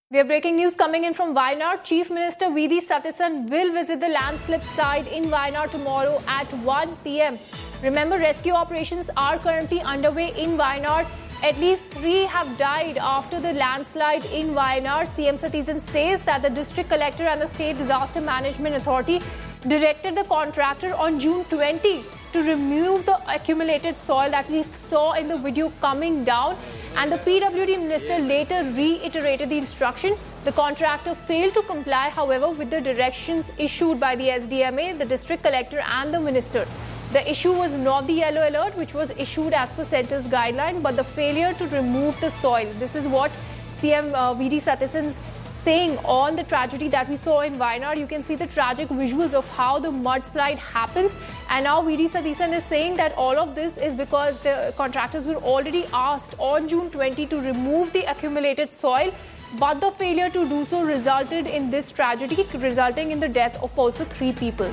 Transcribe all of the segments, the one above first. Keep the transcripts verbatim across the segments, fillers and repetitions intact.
We have breaking news coming in from Wayanad. Chief Minister V D Sathesan will visit the landslip site in Wayanad tomorrow at one p m Remember, rescue operations are currently underway in Wayanad. At least three have died after the landslide in Wayanad. C M Sathesan says that the district collector and the State Disaster Management Authority directed the contractor on June twentieth to remove the accumulated soil that we saw in the video coming down. And the P W D minister later reiterated the instruction. The contractor failed to comply, however, with the directions issued by the S D M A, the district collector and the minister. The issue was not the yellow alert, which was issued as per centre's guideline, but the failure to remove the soil. This is what C M uh, V D Sathesan is saying on the tragedy that we saw in Wayanad. You can see the tragic visuals of how the mudslide happens. And now V D Sathesan is saying that all of this is because the contractors were already asked on June twentieth to remove the accumulated soil. But the failure to do so resulted in this tragedy, resulting in the death of also three people.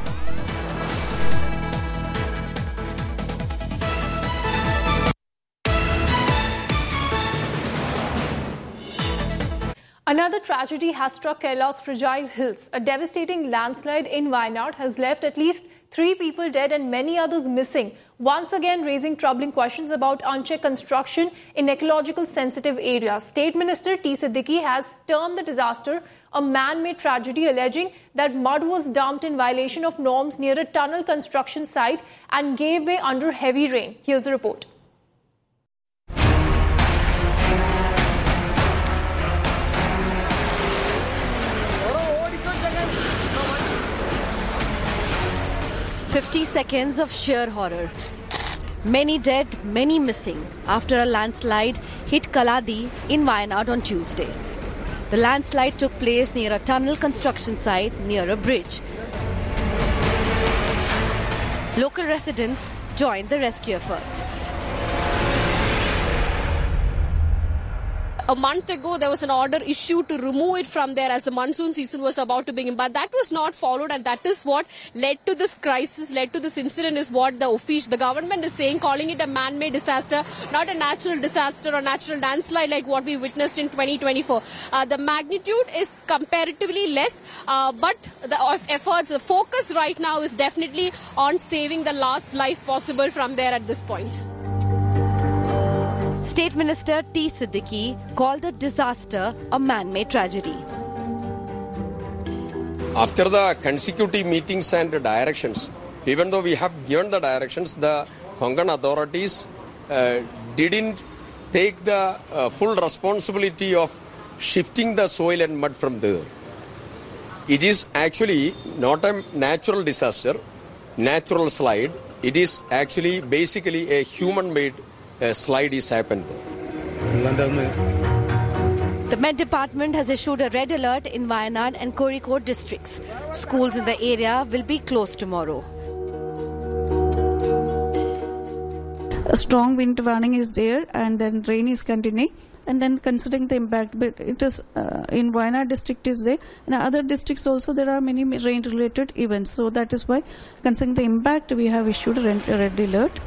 Another tragedy has struck Kerala's fragile hills. A devastating landslide in Wayanad has left at least three people dead and many others missing, once again raising troubling questions about unchecked construction in ecological sensitive areas. State Minister T. Siddiqui has termed the disaster a man-made tragedy, alleging that mud was dumped in violation of norms near a tunnel construction site and gave way under heavy rain. Here's a report. fifty seconds of sheer horror. Many dead, many missing after a landslide hit Kaladi in Wayanad on Tuesday. The landslide took place near a tunnel construction site near a bridge. Local residents joined the rescue efforts. A month ago, there was an order issued to remove it from there as the monsoon season was about to begin. But that was not followed, and that is what led to this crisis, led to this incident, is what the official, the government is saying, calling it a man-made disaster, not a natural disaster or natural landslide like what we witnessed in twenty twenty-four. Uh, the magnitude is comparatively less, uh, but the efforts, the focus right now is definitely on saving the last life possible from there at this point. State Minister T. Siddiqui called the disaster a man-made tragedy. After the consecutive meetings and directions, even though we have given the directions, the Konkan authorities uh, didn't take the uh, full responsibility of shifting the soil and mud from there. It is actually not a natural disaster, natural slide. It is actually basically a human-made A slide is happened. The Met Department has issued a red alert in Wayanad and Kozhikode districts. Schools in the area will be closed tomorrow. A strong wind warning is there, and then rain is continuing. And then considering the impact, but it is uh, in Wayanad district is there. In other districts also there are many rain-related events. So that is why, considering the impact, we have issued a red, a red alert.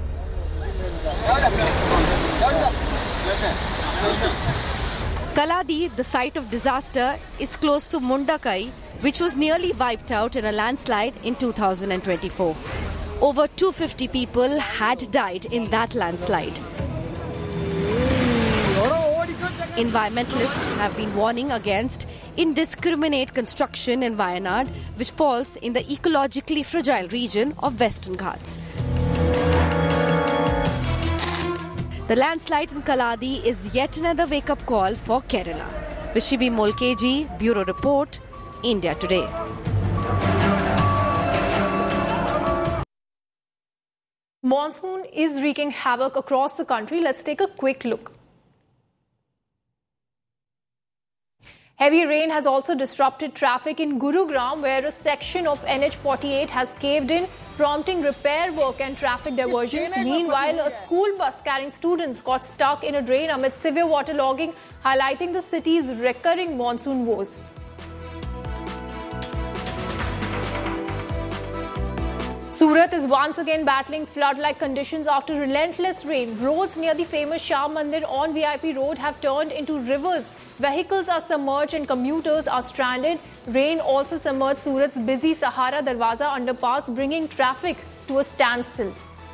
Kaladi, the site of disaster, is close to Mundakai, which was nearly wiped out in a landslide in two thousand twenty-four. Over two hundred fifty people had died in that landslide. Environmentalists have been warning against indiscriminate construction in Wayanad, which falls in the ecologically fragile region of Western Ghats. The landslide in Kaladi is yet another wake-up call for Kerala. Vishibi Molkeji, Bureau Report, India Today. Monsoon is wreaking havoc across the country. Let's take a quick look. Heavy rain has also disrupted traffic in Gurugram, where a section of N H forty-eight has caved in, prompting repair work and traffic diversions. Meanwhile, a school bus carrying students got stuck in a drain amid severe waterlogging, highlighting the city's recurring monsoon woes. Surat Surat is once again battling flood-like conditions after relentless rain. Roads near the famous Sham Mandir on V I P Road have turned into rivers. Vehicles are submerged and commuters are stranded. Rain also submerged Surat's busy Sahara Darwaza underpass, bringing traffic to a standstill.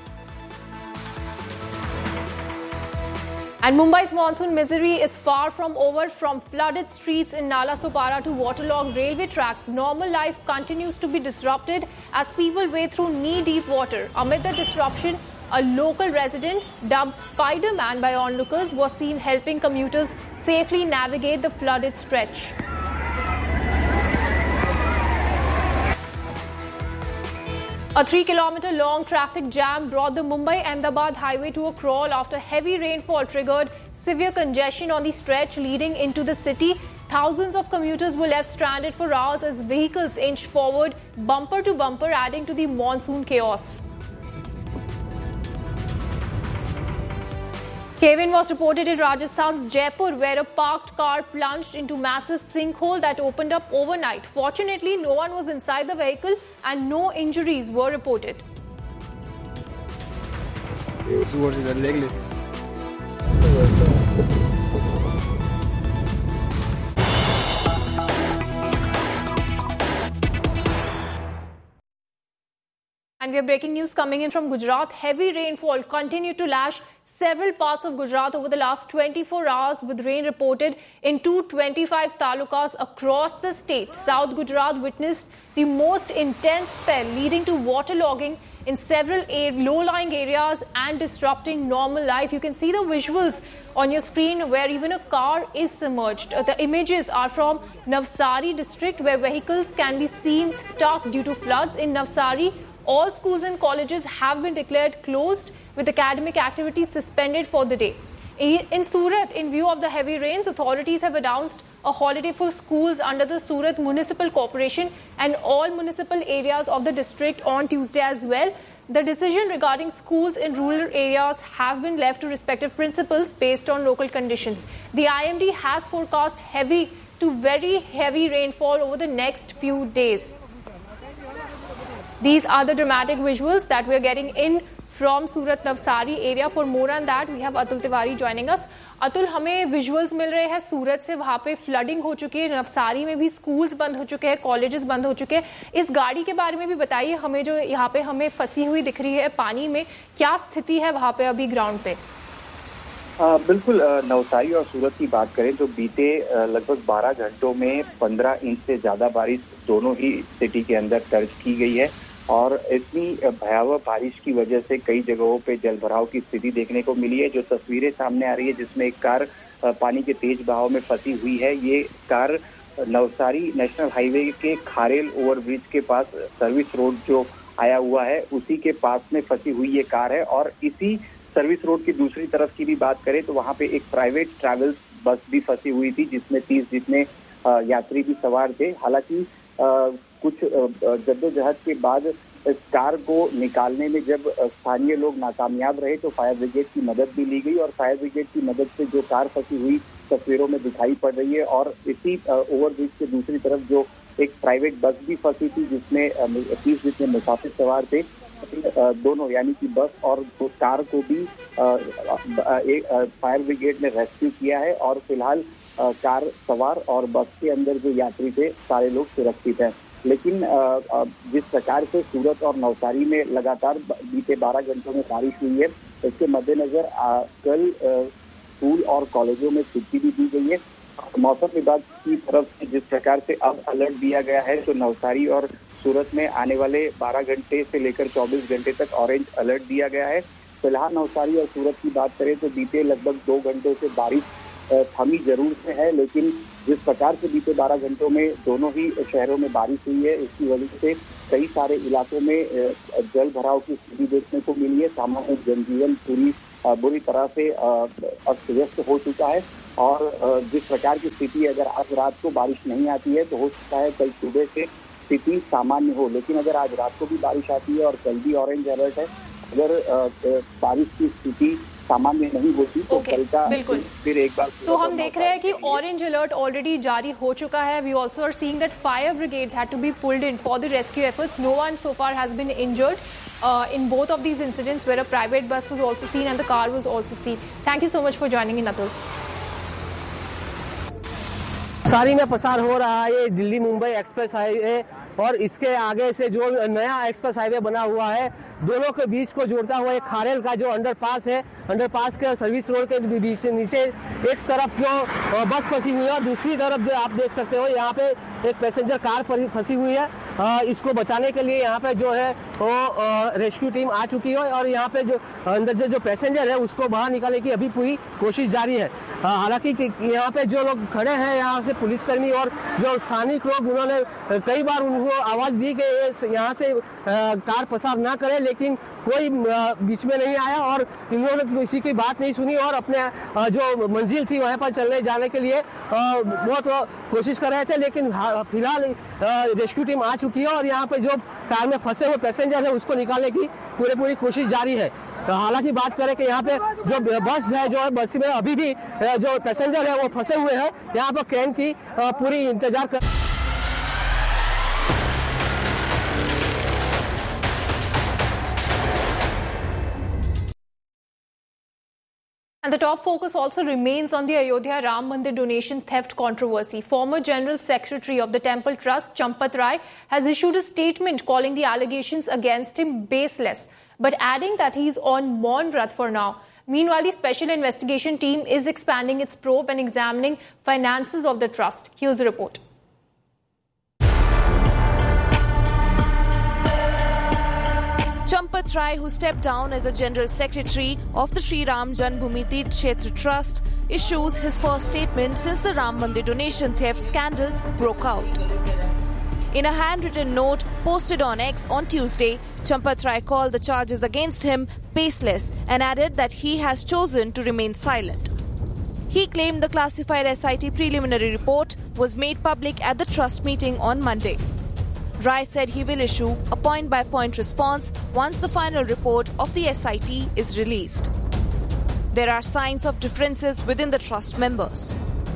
And Mumbai's monsoon misery is far from over. From flooded streets in Nala Sopara to waterlogged railway tracks, normal life continues to be disrupted as people wade through knee-deep water. Amid the disruption, a local resident, dubbed Spider-Man by onlookers, was seen helping commuters safely navigate the flooded stretch. A three-kilometer long traffic jam brought the Mumbai-Ahmedabad highway to a crawl after heavy rainfall triggered severe congestion on the stretch leading into the city. Thousands of commuters were left stranded for hours as vehicles inched forward bumper to bumper, adding to the monsoon chaos. Cave-in was reported in Rajasthan's Jaipur, where a parked car plunged into massive sinkhole that opened up overnight. Fortunately, no one was inside the vehicle and no injuries were reported. And we have breaking news coming in from Gujarat. Heavy rainfall continued to lash several parts of Gujarat over the last twenty-four hours, with rain reported in two hundred twenty-five talukas across the state. South Gujarat witnessed the most intense spell, leading to waterlogging in several low-lying areas and disrupting normal life. You can see the visuals on your screen where even a car is submerged. The images are from Navsari district, where vehicles can be seen stuck due to floods. In Navsari, all schools and colleges have been declared closed, with academic activities suspended for the day. In Surat, in view of the heavy rains, authorities have announced a holiday for schools under the Surat Municipal Corporation and all municipal areas of the district on Tuesday as well. The decision regarding schools in rural areas have been left to respective principals based on local conditions. The I M D has forecast heavy to very heavy rainfall over the next few days. These are the dramatic visuals that we are getting in from Surat Navsari area. For more on that, we have Atul Tiwari joining us. Atul, हमें visuals मिल रहे हैं सूरत से, वहाँ पे flooding हो चुकी है, नवसारी में भी schools बंद हो चुके हैं, colleges बंद हो चुके हैं. इस गाड़ी के बारे में भी बताइए हमें, जो यहाँ पे हमें फंसी हुई दिख रही है पानी में, क्या स्थिति है वहाँ पे अभी ग्राउंड पे? आ, बिल्कुल, नवसारी और सूरत की बात करें तो बीते लगभग बारह घंटों में पंद्रह इंच से ज्यादा बारिश दोनों ही सिटी के अंदर दर्ज की गई है और इतनी भयावह बारिश की वजह से कई जगहों पे जलभराव की स्थिति देखने को मिली है। जो तस्वीरें सामने आ रही है जिसमें एक कार पानी के तेज बहाव में फंसी हुई है, ये कार नवसारी नेशनल हाईवे के खारेल ओवरब्रिज के पास सर्विस रोड जो आया हुआ है उसी के पास में फंसी हुई ये कार है। और इसी सर्विस रोड की दूसरी तरफ की भी बात करें तो वहाँ पे एक प्राइवेट ट्रैवल्स बस भी फंसी हुई थी जिसमें तीस जितने यात्री भी सवार थे। हालांकि कुछ जद्दोजहद के बाद इस कार को निकालने में जब स्थानीय लोग नाकामयाब रहे तो फायर ब्रिगेड की मदद भी ली गई और फायर ब्रिगेड की मदद से जो कार फंसी हुई तस्वीरों में दिखाई पड़ रही है। और इसी ओवरब्रिज के दूसरी तरफ जो एक प्राइवेट बस भी फंसी थी जिसमें तीस जितने मुसाफिर सवार थे, दोनों यानी कि बस और कार को भी फायर ब्रिगेड ने रेस्क्यू किया है और फिलहाल कार सवार और बस के अंदर जो यात्री थे सारे लोग सुरक्षित हैं। लेकिन जिस प्रकार से सूरत और नवसारी में लगातार बीते बारह घंटों में बारिश हुई है, इसके मद्देनजर कल स्कूल और कॉलेजों में छुट्टी भी दी गई है। मौसम विभाग की तरफ से जिस प्रकार से अब अलर्ट दिया गया है तो नवसारी और सूरत में आने वाले बारह घंटे से लेकर चौबीस घंटे तक ऑरेंज अलर्ट दिया गया है। फिलहाल नवसारी और सूरत की बात करें तो बीते लगभग दो घंटों से बारिश थमी जरूर से है, लेकिन जिस प्रकार से बीते बारह घंटों में दोनों ही शहरों में बारिश हुई है इसकी वजह से कई सारे इलाकों में जल भराव की स्थिति देखने को मिली है। सामान्य जनजीवन पूरी बुरी तरह से अस्त व्यस्त हो चुका है और जिस प्रकार की स्थिति अगर आज रात को बारिश नहीं आती है तो हो सकता है कल सुबह से स्थिति सामान्य हो, लेकिन अगर आज रात को भी बारिश आती है और कल भी ऑरेंज अलर्ट है, अगर बारिश की स्थिति सामान्य नहीं होती तो okay, कल का बिल्कुल फिर एक बार तो हम देख रहे हैं कि ऑरेंज अलर्ट ऑलरेडी जारी हो चुका है. We also are seeing that fire brigades had to be pulled in for the rescue efforts. No one so far has been injured in both of these incidents where a private bus was also seen and the car was also seen. Thank you so much for joining in, Atul. सारी में पसार हो रहा है ये Delhi Mumbai express highway और इसके आगे से जो नया एक्सप्रेस हाईवे बना हुआ है दोनों के बीच को जोड़ता हुआ एक खारेल का जो अंडरपास है, अंडरपास के सर्विस रोड के बीच से नीचे एक तरफ जो बस फंसी हुई है और दूसरी तरफ जो आप देख सकते हो यहाँ पे एक पैसेंजर कार फंसी हुई है. इसको बचाने के लिए यहाँ पे जो है वो रेस्क्यू टीम आ चुकी है और यहाँ पे जो अंदर जो पैसेंजर है उसको बाहर निकालने की अभी पूरी कोशिश जारी है. हालांकि यहाँ पे जो लोग खड़े हैं यहाँ से पुलिसकर्मी और जो स्थानिक लोग उन्होंने कई बार उनको आवाज दी कि यहाँ से कार पसार ना करे, लेकिन कोई बीच में नहीं आया और इन्होंने किसी की बात नहीं सुनी और अपने जो मंजिल थी वहाँ पर चलने जाने के लिए बहुत कोशिश कर रहे थे. लेकिन फिलहाल रेस्क्यू टीम आ चुकी है और यहाँ पे जो कार में फंसे हुए पैसेंजर है उसको निकालने की पूरी पूरी कोशिश जारी है. हालांकि बात करें कि यहाँ पे जो बस है जो है बस में अभी भी जो पैसेंजर है वो फंसे हुए हैं. यहाँ पर क्रेन की पूरी इंतजार कर And the top focus also remains on the Ayodhya Ram Mandir donation theft controversy. Former General Secretary of the Temple Trust, Champat Rai, has issued a statement calling the allegations against him baseless, but adding that he is on Maun Vrat for now. Meanwhile, the Special Investigation Team is expanding its probe and examining finances of the trust. Here's a report. Champat Rai, who stepped down as a General Secretary of the Sri Ram Janmabhoomi Tirth Kshetra Trust, issues his first statement since the Ram Mandir donation theft scandal broke out. In a handwritten note posted on X on Tuesday, Champat Rai called the charges against him baseless and added that he has chosen to remain silent. He claimed the classified S I T preliminary report was made public at the trust meeting on Monday. Rai said he will issue a point-by-point response once the final report of the S I T is released. There are signs of differences within the trust members.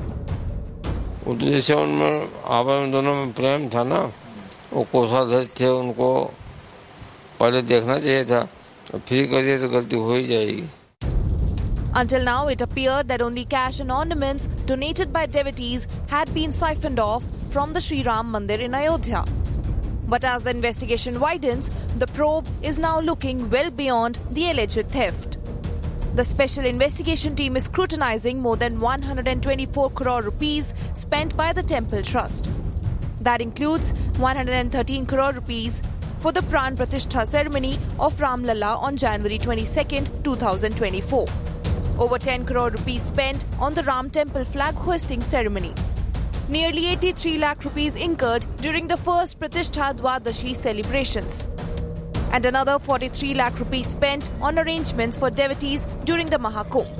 जैसे उनमें आपस दोनों में प्रेम था ना, वो कोषाध्यक्ष थे, उनको पहले देखना चाहिए था, फिर कर दिए तो गलती हो ही जाएगी. Until now, it appeared that only cash and ornaments donated by devotees had been siphoned off from the Sri Ram Mandir in Ayodhya. But as the investigation widens, the probe is now looking well beyond the alleged theft. The Special Investigation Team is scrutinizing more than one hundred twenty-four crore rupees spent by the Temple Trust. That includes one hundred thirteen crore rupees for the Pran Pratishtha ceremony of Ram Lalla on January twenty-second, twenty twenty-four. Over ten crore rupees spent on the Ram Temple flag hoisting ceremony. Nearly eighty-three lakh rupees incurred during the first Pratishtha Dwadashi celebrations. And another forty-three lakh rupees spent on arrangements for devotees during the Mahakumbh.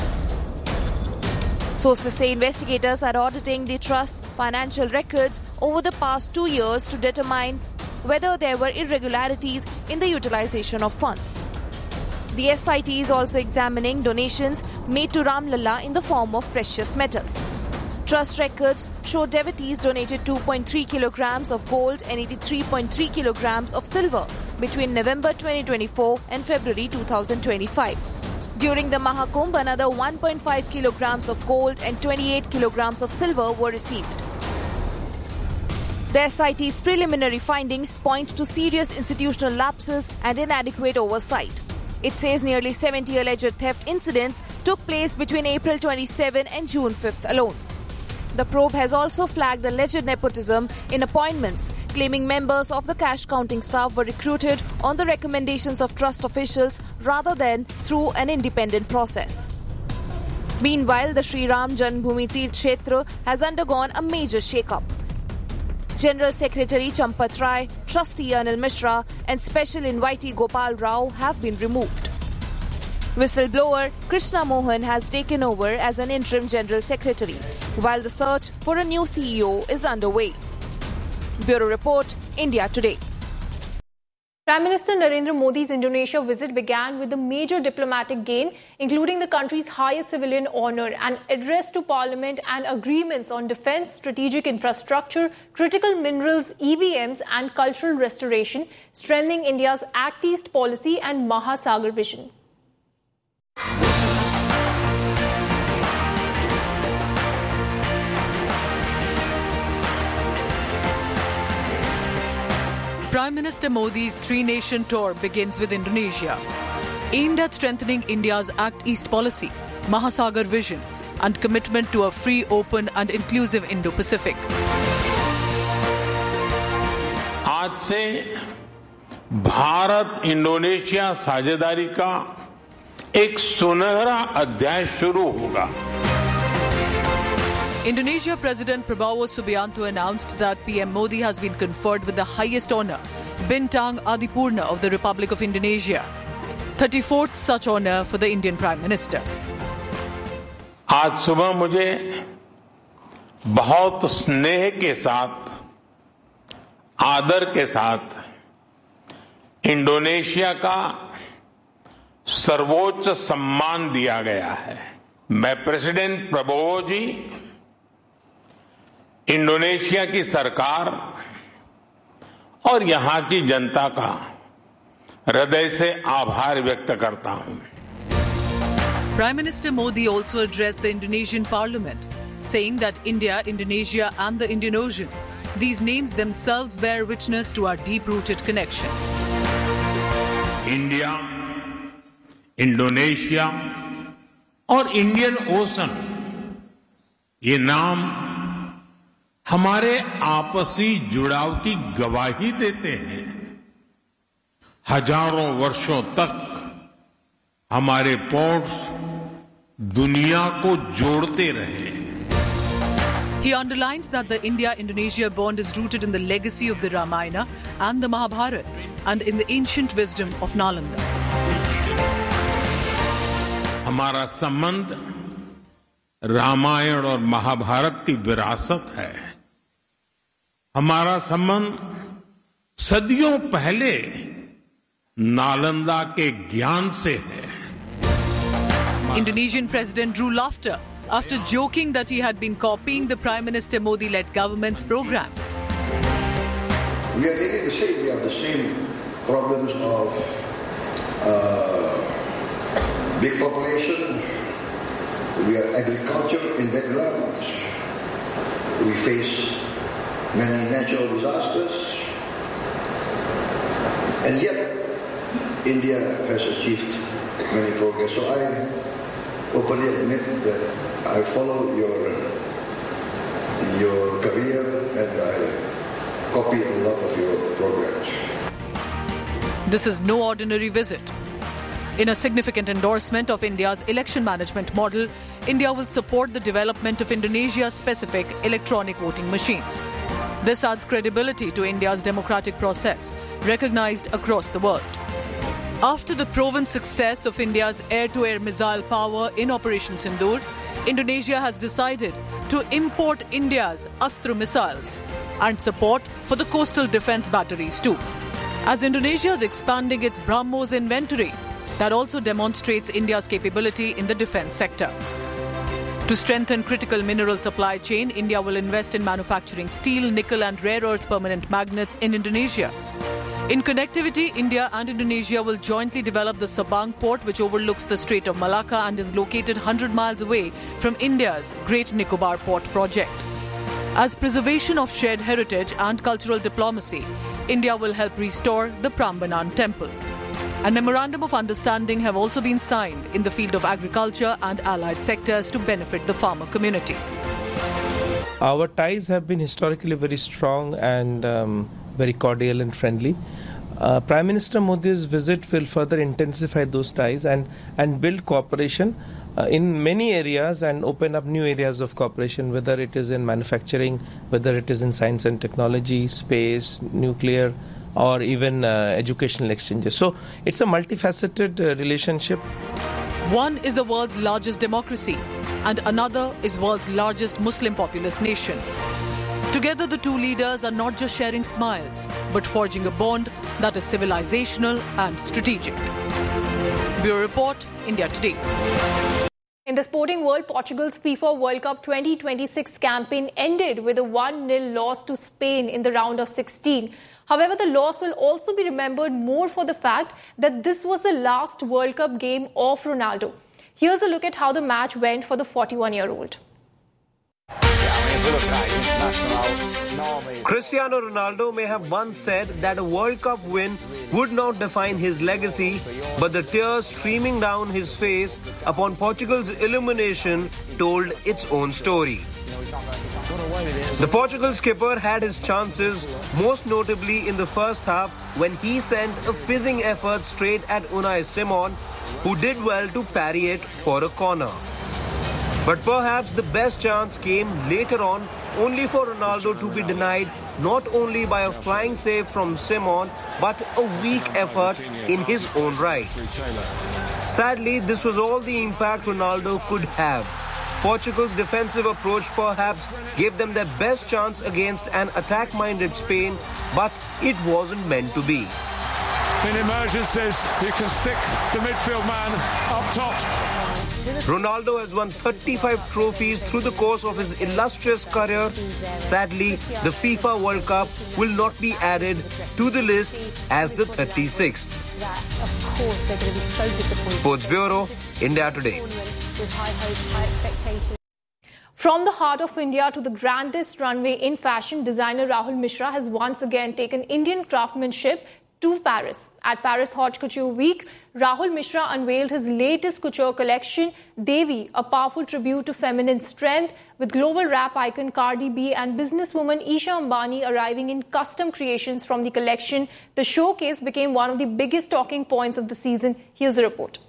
Sources say investigators are auditing the trust's financial records over the past two years to determine whether there were irregularities in the utilization of funds. The S I T is also examining donations made to Ram Lalla in the form of precious metals. Trust records show devotees donated two point three kilograms of gold and eighty-three point three kilograms of silver between November twenty twenty-four and February twenty twenty-five. During the Mahakumbh, another one point five kilograms of gold and twenty-eight kilograms of silver were received. The S I T's preliminary findings point to serious institutional lapses and inadequate oversight. It says nearly seventy alleged theft incidents took place between April twenty-seventh and June fifth alone. The probe has also flagged alleged nepotism in appointments, claiming members of the cash counting staff were recruited on the recommendations of trust officials rather than through an independent process. Meanwhile, the Sri Ram Janmabhoomi Tirth Kshetra has undergone a major shake-up. General Secretary Champat Rai, Trustee Anil Mishra and Special Invitee Gopal Rao have been removed. Whistleblower Krishna Mohan has taken over as an interim General Secretary, while the search for a new C E O is underway. Bureau Report, India Today. Prime Minister Narendra Modi's Indonesia visit began with a major diplomatic gain, including the country's highest civilian honor, an address to parliament and agreements on defense, strategic infrastructure, critical minerals, E V Ms and cultural restoration, strengthening India's Act East policy and Mahasagar vision. Prime Minister Modi's three-nation tour begins with Indonesia, aimed at strengthening India's Act East policy, Mahasagar vision, and commitment to a free, open and inclusive Indo-Pacific. आज से Bharat Indonesia साझेदारी का एक सुनहरा अध्याय शुरू होगा. Indonesia President Prabowo Subianto announced that P M Modi has been conferred with the highest honour, Bintang Adipurna of the Republic of Indonesia, thirty-fourth such honour for the Indian Prime Minister. आज सुबह मुझे बहुत स्नेह के साथ, आदर के साथ इंडोनेशिया का सर्वोच्च सम्मान दिया गया है. मैं प्रेसिडेंट प्रबोवो जी, इंडोनेशिया की सरकार और यहां की जनता का हृदय से आभार व्यक्त करता हूं. Prime Minister Modi also addressed the Indonesian Parliament, saying that India, Indonesia and the Indian Ocean, these names themselves bear witness to our deep-rooted connection. India, Indonesia और इंडियन ओशन, ये नाम हमारे आपसी जुड़ाव की गवाही देते हैं. हजारों वर्षों तक हमारे पोर्ट्स दुनिया को जोड़ते रहे. He underlined that the India-Indonesia bond is rooted in the legacy of the Ramayana and the Mahabharata and in the ancient wisdom of Nalanda. हमारा संबंध रामायण और महाभारत की विरासत है. हमारा संबंध सदियों पहले नालंदा के ज्ञान से है. Indonesian President drew laughter after joking that he had been copying the Prime Minister Modi-led government's programs. We are really the same. We have the same problems of uh, big population. We are agriculture in background. We face many natural disasters. And yet, India has achieved many progress. So I openly admit that I follow your, your career and I copy a lot of your programs. This is no ordinary visit. In a significant endorsement of India's election management model, India will support the development of Indonesia's specific electronic voting machines. This adds credibility to India's democratic process, recognized across the world. After the proven success of India's air-to-air missile power in Operation Sindoor, Indonesia has decided to import India's Astra missiles and support for the coastal defense batteries too. As Indonesia is expanding its BrahMos inventory, that also demonstrates India's capability in the defense sector. To strengthen critical mineral supply chain, India will invest in manufacturing steel, nickel and rare earth permanent magnets in Indonesia. In connectivity, India and Indonesia will jointly develop the Sabang port, which overlooks the Strait of Malacca and is located one hundred miles away from India's Great Nicobar Port project. As preservation of shared heritage and cultural diplomacy, India will help restore the Prambanan temple. A memorandum of understanding have also been signed in the field of agriculture and allied sectors to benefit the farmer community. Our ties have been historically very strong and um, very cordial and friendly. Uh, Prime Minister Modi's visit will further intensify those ties and, and build cooperation uh, in many areas and open up new areas of cooperation, whether it is in manufacturing, whether it is in science and technology, space, nuclear, or even uh, educational exchanges. So it's a multifaceted uh, relationship. One is the world's largest democracy and another is world's largest Muslim populous nation. Together, the two leaders are not just sharing smiles, but forging a bond that is civilizational and strategic. Bureau Report, India Today. In the sporting world, Portugal's FIFA World Cup twenty twenty-six campaign ended with a one nil loss to Spain in the round of sixteen. However, the loss will also be remembered more for the fact that this was the last World Cup game of Ronaldo. Here's a look at how the match went for the forty-one-year-old. Cristiano Ronaldo may have once said that a World Cup win would not define his legacy, but the tears streaming down his face upon Portugal's elimination told its own story. The Portugal skipper had his chances, most notably in the first half when he sent a fizzing effort straight at Unai Simon, who did well to parry it for a corner. But perhaps the best chance came later on, only for Ronaldo to be denied not only by a flying save from Simon, but a weak effort in his own right. Sadly, this was all the impact Ronaldo could have. Portugal's defensive approach perhaps gave them their best chance against an attack-minded Spain, but it wasn't meant to be. In emergencies, you can stick the midfield man up top. Ronaldo has won thirty-five trophies through the course of his illustrious career. Sadly, the FIFA World Cup will not be added to the list as the thirty-sixth. Sports Bureau, India Today. From the heart of India to the grandest runway in fashion, designer Rahul Mishra has once again taken Indian craftsmanship to Paris. At Paris Haute Couture Week, Rahul Mishra unveiled his latest couture collection, Devi, a powerful tribute to feminine strength, with global rap icon Cardi B and businesswoman Isha Ambani arriving in custom creations from the collection. The showcase became one of the biggest talking points of the season. Here's a report.